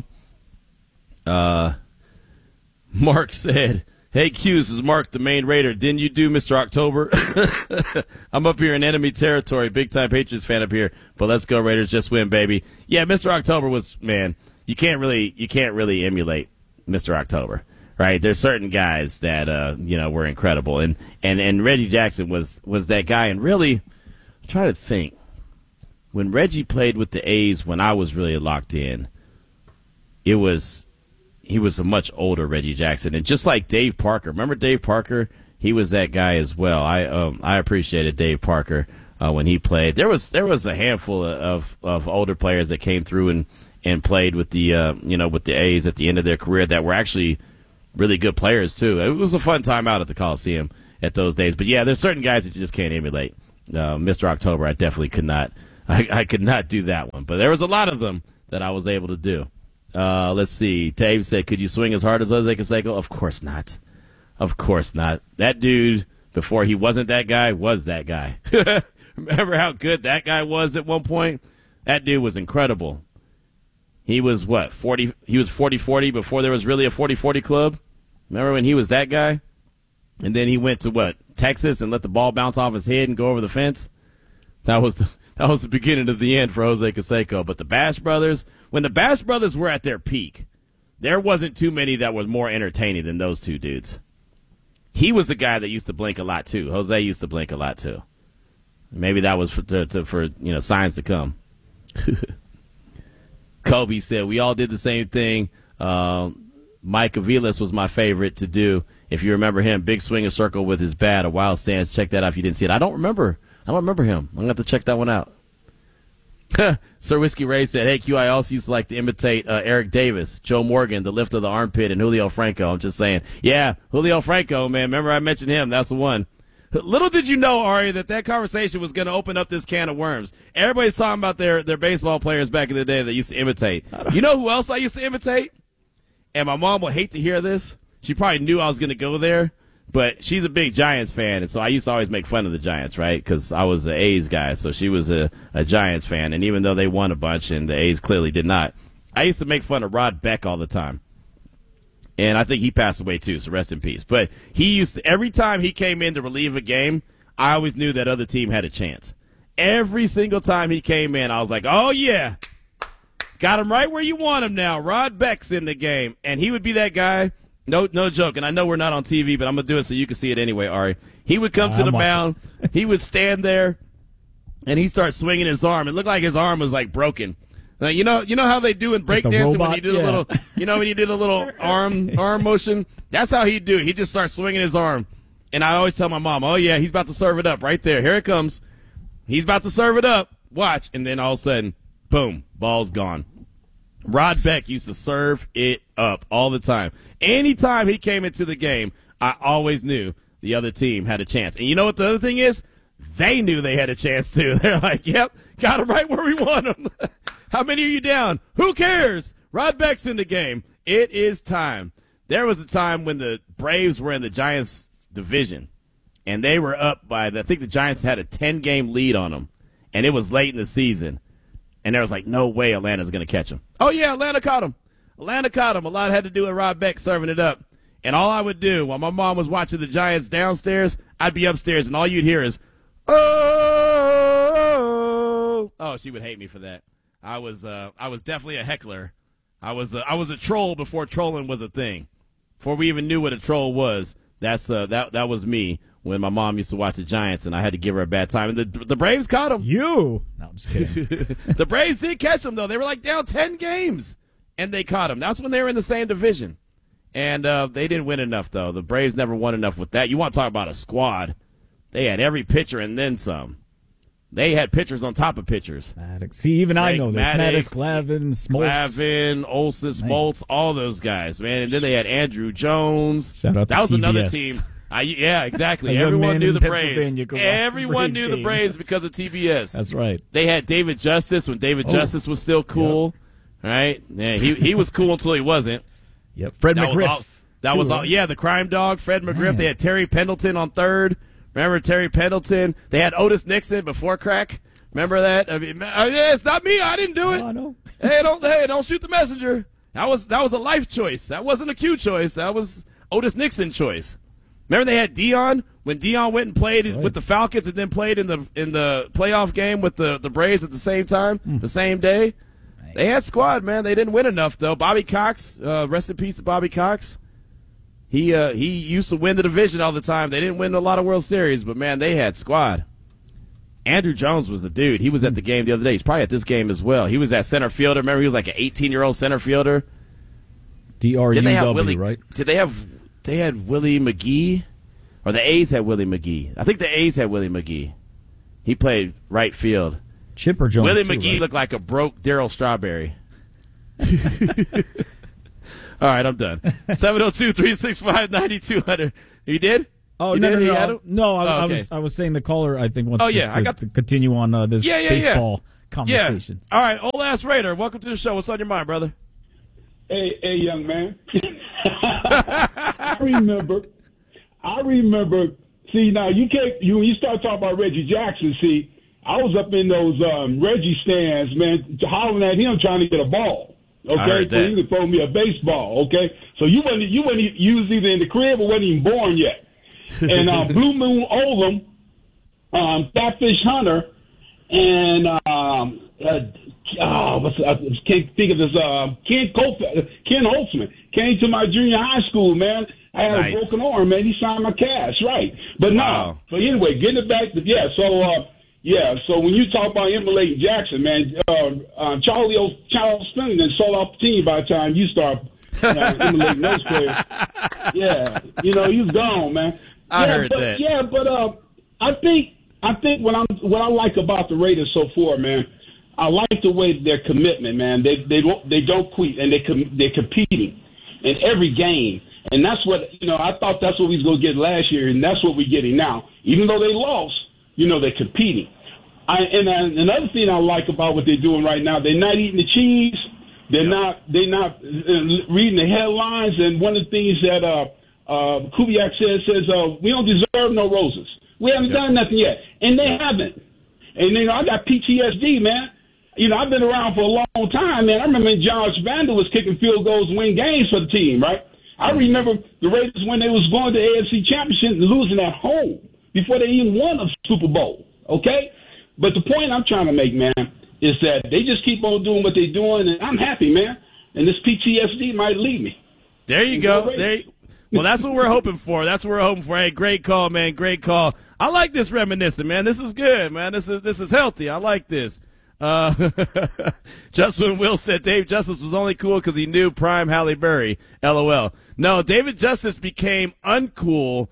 Uh, Mark said, hey, Q, this is Mark, the main Raider. Didn't you do Mister October? I'm up here in enemy territory. Big-time Patriots fan up here. But let's go, Raiders. Just win, baby. Yeah, Mister October was, man, you can't really you can't really emulate Mister October, right? There's certain guys that, uh, you know, were incredible. And, and, and Reggie Jackson was, was that guy. And really, I'm trying to think. When Reggie played with the A's when I was really locked in, it was – he was a much older Reggie Jackson. And just like Dave Parker, remember Dave Parker? He was that guy as well. I um, I appreciated Dave Parker uh, when he played. There was there was a handful of, of older players that came through and, and played with the uh, you know with the A's at the end of their career that were actually really good players too. It was a fun time out at the Coliseum at those days. But yeah, there's certain guys that you just can't emulate. Uh, Mister October, I definitely could not. I, I could not do that one. But there was a lot of them that I was able to do. Uh, let's see. Dave said, could you swing as hard as Jose Canseco? Of course not. Of course not. That dude, before he wasn't that guy, was that guy. Remember how good that guy was at one point? That dude was incredible. He was, what, forty? He was forty forty before there was really a forty forty club? Remember when he was that guy? And then he went to, what, Texas and let the ball bounce off his head and go over the fence? That was the... That was the beginning of the end for Jose Canseco. But the Bash Brothers, when the Bash Brothers were at their peak, there wasn't too many that were more entertaining than those two dudes. He was the guy that used to blink a lot too. Jose used to blink a lot too. Maybe that was for to, to, for you know signs to come. Kobe said we all did the same thing. Uh, Mike Aviles was my favorite to do. If you remember him, big swing a circle with his bat, a wild stance. Check that out if you didn't see it. I don't remember. I don't remember him. I'm gonna have to check that one out. Sir Whiskey Ray said, hey, Q, I also used to like to imitate uh, Eric Davis, Joe Morgan, the lift of the armpit, and Julio Franco. I'm just saying. Yeah, Julio Franco, man. Remember I mentioned him. That's the one. Little did you know, Ari, that that conversation was going to open up this can of worms. Everybody's talking about their, their baseball players back in the day that used to imitate. You know who else I used to imitate? And my mom will hate to hear this. She probably knew I was going to go there. But she's a big Giants fan, and so I used to always make fun of the Giants, right? Because I was an A's guy, so she was a, a Giants fan. And even though they won a bunch and the A's clearly did not, I used to make fun of Rod Beck all the time. And I think he passed away too, so rest in peace. But he used to, every time he came in to relieve a game, I always knew that other team had a chance. Every single time he came in, I was like, oh, yeah, got him right where you want him now. Rod Beck's in the game. And he would be that guy. No, no joke, and I know we're not on T V, but I'm going to do it so you can see it anyway, Ari. He would come Uh, to the I'm mound, he would stand there, and he'd start swinging his arm. It looked like his arm was, like, broken. Now, you know you know how they do in Like the breakdancing when robot? you did Yeah. a little, you know, when you did a little arm arm motion? That's how he'd do it. He'd just start swinging his arm. And I always tell my mom, oh, yeah, he's about to serve it up right there. Here it comes. He's about to serve it up. Watch. And then all of a sudden, boom, ball's gone. Rod Beck used to serve it up all the time. Anytime he came into the game, I always knew the other team had a chance. And you know what the other thing is? They knew they had a chance, too. They're like, yep, got him right where we want him. How many are you down? Who cares? Rod Beck's in the game. It is time. There was a time when the Braves were in the Giants division, and they were up by, I think the Giants had a ten-game lead on them, and it was late in the season. And there was like, no way Atlanta's going to catch him. Oh, yeah, Atlanta caught him. Atlanta caught him. A lot had to do with Rod Beck serving it up. And all I would do while my mom was watching the Giants downstairs, I'd be upstairs, and all you'd hear is, oh, oh, she would hate me for that. I was uh, I was definitely a heckler. I was uh, I was a troll before trolling was a thing. Before we even knew what a troll was, that's uh, that that was me when my mom used to watch the Giants, and I had to give her a bad time. And the the Braves caught him. You? No, I'm just kidding. The Braves did catch him, though. They were like down ten games, and they caught him. That's when they were in the same division. And uh, they didn't win enough, though. The Braves never won enough with that. You want to talk about a squad. They had every pitcher and then some. They had pitchers on top of pitchers. Maddox. See, even I Frank know this. Maddox, Maddox, Glavin, Smoltz. Glavin, Olson, Smoltz, all those guys, man. And then they had Andrew Jones. Shout out to that was T B S. another team. I, yeah, exactly. A young Everyone man knew in the Braves. Pennsylvania could watch the Everyone Braves knew the game. Braves because of T B S. That's right. They had David Justice when David Oh. Justice was still cool, right? Yeah, he he was cool until he wasn't. Yep. Fred that McGriff. Was all, that too, was all. right? Yeah, the crime dog, Fred McGriff. Man. They had Terry Pendleton on third. Remember Terry Pendleton? They had Otis Nixon before crack. Remember that? I mean, uh, yeah, it's not me. I didn't do it. Oh, I know. Hey, don't hey, don't shoot the messenger. That was that was a life choice. That wasn't a Q choice. That was Otis Nixon choice. Remember they had Dion when Dion went and played Right. with the Falcons and then played in the in the playoff game with the the Braves at the same time, Mm. the same day. They had squad, man. They didn't win enough though. Bobby Cox, uh, rest in peace to Bobby Cox. He uh, he used to win the division all the time. They didn't win a lot of World Series, but man, they had squad. Andrew Jones was the dude. He was at the game the other day. He's probably at this game as well. He was at center fielder. Remember, he was like an eighteen-year-old center fielder. D R U Did they have W, Willie? right? Did they have? They had Willie McGee, or the A's had Willie McGee. I think the A's had Willie McGee. He played right field. Chipper Jones. Willie too, McGee right? looked like a broke Darryl Strawberry. All right, I'm done. seven oh two, three six five, nine two hundred. You did? Oh You no, did? no, You no, had no! him? No, I, Oh, I okay. was I was saying the caller I think wants Oh, to, yeah, I to, got- to continue on uh, this Yeah, yeah, baseball yeah. conversation. Yeah. All right, old ass Raider. Welcome to the show. What's on your mind, brother? Hey, hey, young man. I remember. I remember. See, now you can't. You when you start talking about Reggie Jackson. See, I was up in those um, Reggie stands, man, hollering at him trying to get a ball. Okay, I heard so that. he could throw me a baseball. Okay, so you wasn't you wasn't e- you was either in the crib or wasn't even born yet. And uh, Blue Moon Olam, um, Catfish Hunter, and um, uh, oh, what's, I can't think of this. Uh, Ken Colf- Ken Holtzman came to my junior high school, man. I had Nice. a broken arm, man. He signed my cast, right? But no. Wow. But anyway, getting it back to yeah. So uh, yeah. So when you talk about emulating Jackson, man, uh, uh, Charlie O. Charles Finley then sold off the team by the time you start uh, emulating those players. Yeah, you know, he's gone, man. I yeah, heard but, that. Yeah, but uh, I think I think what I'm what I like about the Raiders so far, man. I like the way their commitment, man. They they don't they don't quit, and they com- they're competing in every game. And that's what, you know, I thought that's what we was going to get last year, and that's what we're getting now. Even though they lost, you know, they're competing. I, and uh, another thing I like about what they're doing right now, they're not eating the cheese. They're not they're not uh, reading the headlines. And one of the things that uh, uh, Kubiak says, says uh, we don't deserve no roses. We haven't Yep. done nothing yet. And they haven't. And, you know, I got P T S D, man. You know, I've been around for a long time, man. I remember when Josh Vander was kicking field goals to win games for the team, right? I remember the Raiders when they was going to the A F C Championship and losing at home before they even won a Super Bowl, okay? But the point I'm trying to make, man, is that they just keep on doing what they're doing, and I'm happy, man. And this P T S D might leave me. There you go. There. You, well, that's what we're hoping for. That's what we're hoping for. Hey, great call, man. Great call. I like this reminiscing, man. This is good, man. This is this is healthy. I like this. Uh, just when Will said Dave Justice was only cool because he knew Prime Halle Berry. LOL. No, David Justice became uncool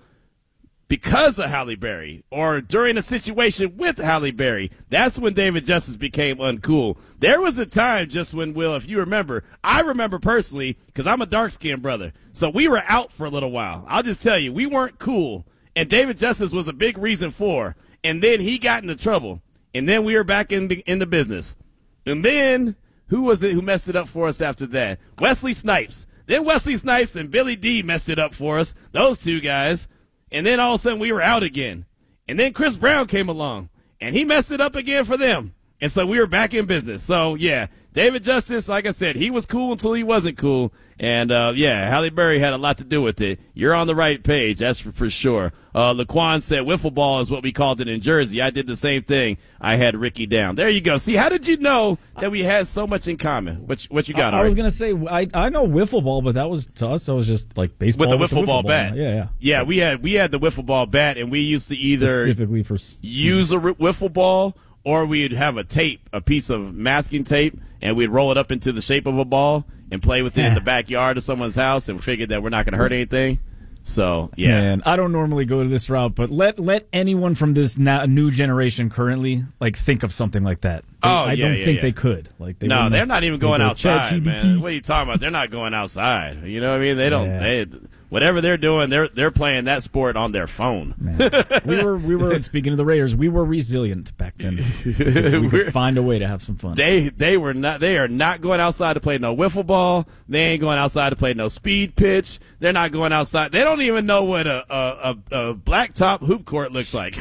because of Halle Berry, or during a situation with Halle Berry. That's when David Justice became uncool. There was a time, just when, Will, if you remember, I remember personally, because I'm a dark-skinned brother, so we were out for a little while. I'll just tell you, we weren't cool, and David Justice was a big reason for, and then he got into trouble, and then we were back in the, in the business. And then, who was it who messed it up for us after that? Wesley Snipes. Then Wesley Snipes and Billy D messed it up for us, those two guys. And then all of a sudden we were out again. And then Chris Brown came along, and he messed it up again for them. And so we were back in business. So, yeah, David Justice, like I said, he was cool until he wasn't cool. And, uh, yeah, Halle Berry had a lot to do with it. You're on the right page, that's for, for sure. Uh, Laquan said wiffle ball is what we called it in Jersey. I did the same thing. I had Ricky down. There you go. See, how did you know that we had so much in common? What, what you got, I, I Ari? was going to say, I I know wiffle ball, but that was, to us, that was just like baseball. With the wiffle, ball, bat. Yeah, yeah. Yeah, we had, we had the wiffle ball bat, and we used to either Specifically for use a ri- wiffle ball, or we'd have a tape, a piece of masking tape, and we'd roll it up into the shape of a ball and play with it in the backyard of someone's house, and figured that we're not going to hurt anything. So, yeah. Man, I don't normally go to this route, but let let anyone from this now, new generation currently like think of something like that. They, Oh, I yeah, don't yeah, think yeah. they could. Like, they No, wouldn't- they're not even they going go, outside, ChatGPT. man. What are you talking about? They're not going outside. You know what I mean? They don't. Yeah. They, whatever they're doing, they're they're playing that sport on their phone. we were we were speaking of the Raiders, we were resilient back then. We could, we could find a way to have some fun. They they were not. They are not going outside to play no wiffle ball. They ain't going outside to play no speed pitch. They're not going outside. They don't even know what a a, a, a blacktop hoop court looks like.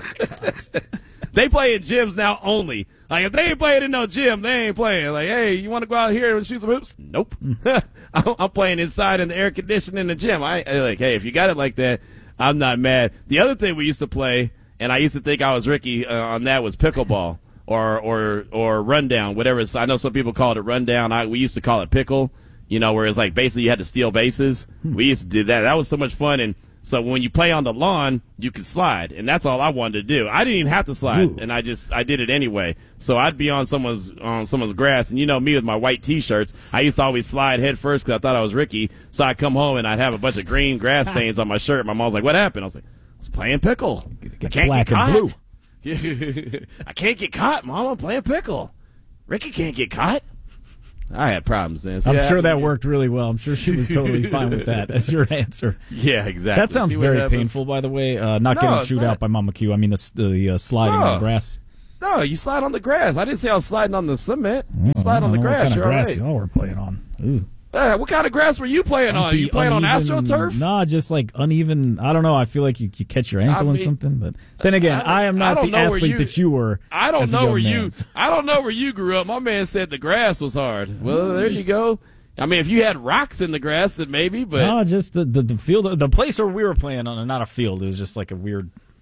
They play in gyms now only. Like, if they ain't playing in no gym, they ain't playing. Like, hey, you want to go out here and shoot some hoops? Nope. I'm I'm playing inside in the air conditioning in the gym. I I like, hey, if you got it like that, I'm not mad. The other thing we used to play, and I used to think I was Ricky uh, on that, was pickleball or or or rundown, whatever. It's, I know some people call it rundown. I we used to call it pickle. You know, where it's like basically you had to steal bases. We used to do that. That was so much fun. And so when you play on the lawn, you could slide, and that's all I wanted to do. I didn't even have to slide, Ooh. and I just I did it anyway. So I'd be on someone's on someone's grass, and you know me with my white T-shirts, I used to always slide head first because I thought I was Ricky. So I'd come home and I'd have a bunch of green grass stains on my shirt. My mom was like, "What happened?" I was like, "I was playing pickle. I can't black get and caught. blue. I can't get caught, Mom. I'm playing pickle. Ricky can't get caught." I had problems then. See, I'm that sure that happened? worked really well. I'm sure she was totally fine with that as your answer. Yeah, exactly. That sounds See what very happens? painful, by the way. Uh, not No, getting it's chewed not. out by Mama Q. I mean, the, the uh, sliding No. on the grass. No, you slide on the grass. I didn't say I was sliding on the cement. Oh, slide I on the don't know grass. What kind You're of all grass right. y'all were playing on? Ooh. Uh, what kind of grass were you playing on? Unbe- You playing on uneven- AstroTurf? Nah, just like uneven. I don't know. I feel like you, you catch your ankle I in mean, something. But then again, I, I- am I not don't the know where athlete you- that you were. I don't as a know young where man. you. I don't know where you grew up. My man said the grass was hard. Well, there you go. I mean, if you had rocks in the grass, then maybe. But No, just the, the, the field, the place where we were playing on, not a field. It was just like a weird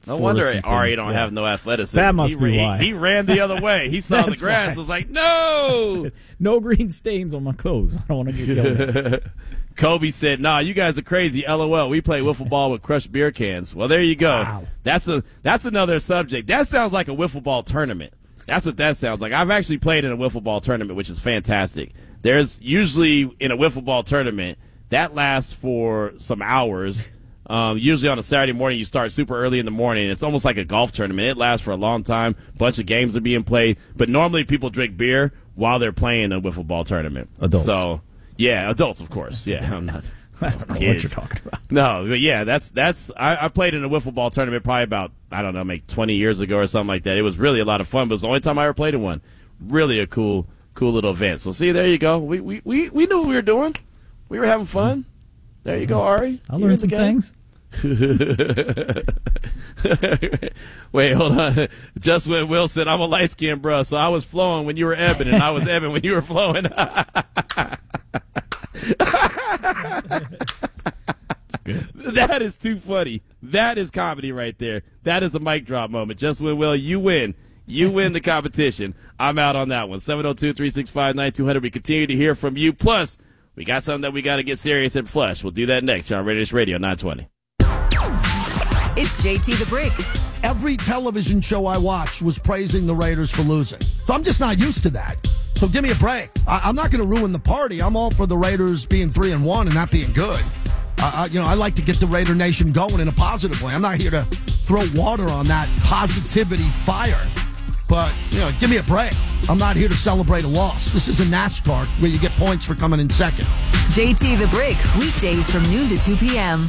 No wonder foresty Ari thing. don't Yeah. have no athleticism. That must he, be he, why. He ran the other way. He saw the That's grass. why. Was like, no. No green stains on my clothes. I don't want to get yelled at. Kobe said, nah, you guys are crazy. LOL. We play wiffle ball with crushed beer cans. Well, there you go. Wow. That's a that's another subject. That sounds like a wiffle ball tournament. That's what that sounds like. I've actually played in a wiffle ball tournament, which is fantastic. There's usually in a wiffle ball tournament that lasts for some hours. Um, usually on a Saturday morning, you start super early in the morning. It's almost like a golf tournament. It lasts for a long time. A bunch of games are being played. But normally people drink beer while they're playing a wiffle ball tournament. Adults. So, yeah, adults, of course. Yeah, I'm not. I don't know what kids. you're talking about. No, but yeah, that's that's. I, I played in a wiffle ball tournament probably about I don't know, maybe twenty years ago or something like that. It was really a lot of fun. But it was the only time I ever played in one. Really a cool, cool little event. So see, there you go. We we we, we knew what we were doing. We were having fun. There you go, Ari. I You learned in some the game? things. Wait, hold on. Just when Will said, I'm a light skinned bro, so I was flowing when you were ebbing, and I was ebbing when you were flowing. That is too funny. That is comedy right there. That is a mic drop moment. Just when Will, you win. You win the competition. I'm out on that one. seven oh two, three six five, nine two zero zero. We continue to hear from you. Plus, we got something that we got to get serious and flush. We'll do that next here on Raiders Radio nine twenty. It's J T the Brick. Every television show I watched was praising the Raiders for losing. So I'm just not used to that. So give me a break. I- I'm not going to ruin the party. I'm all for the Raiders being three and one and that being good. Uh, I, you know, I like to get the Raider Nation going in a positive way. I'm not here to throw water on that positivity fire. But, you know, give me a break. I'm not here to celebrate a loss. This is a NASCAR where you get points for coming in second. J T the Brick, weekdays from noon to two p.m.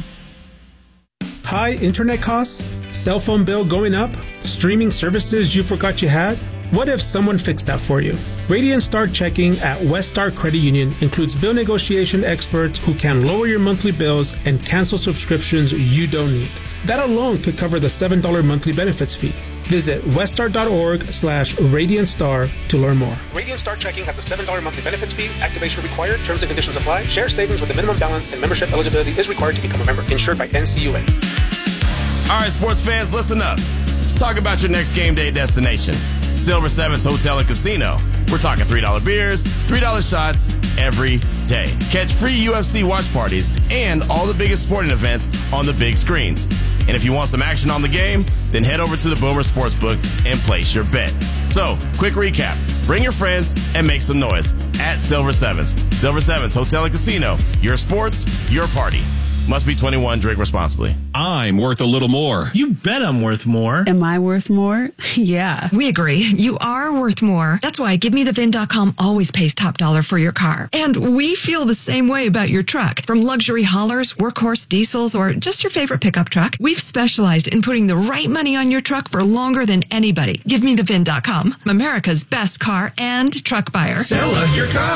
High internet costs? Cell phone bill going up? Streaming services you forgot you had? What if someone fixed that for you? Radiant Star Checking at West Star Credit Union includes bill negotiation experts who can lower your monthly bills and cancel subscriptions you don't need. That alone could cover the seven dollars monthly benefits fee. Visit weststar.org slash Radiant Star to learn more. Radiant Star Checking has a seven dollars monthly benefits fee. Activation required. Terms and conditions apply. Share savings with a minimum balance and membership eligibility is required to become a member. Insured by N C U A. All right, sports fans, listen up. Let's talk about your next game day destination. Silver Sevens Hotel and Casino. We're talking three dollar beers, three dollar shots every day. Catch free U F C watch parties and all the biggest sporting events on the big screens. And if you want some action on the game, then head over to the Boomer Sportsbook and place your bet. So, quick recap. Bring your friends and make some noise at Silver Sevens. Silver Sevens Hotel and Casino. Your sports, your party. Must be twenty-one. Drink responsibly. I'm worth a little more. You bet I'm worth more. Am I worth more? Yeah. We agree. You are worth more. That's why Give Me The Vin dot com always pays top dollar for your car. And we feel the same way about your truck. From luxury haulers, workhorse diesels, or just your favorite pickup truck, we've specialized in putting the right money on your truck for longer than anybody. Give Me The Vin dot com, America's best car and truck buyer. Sell us your car.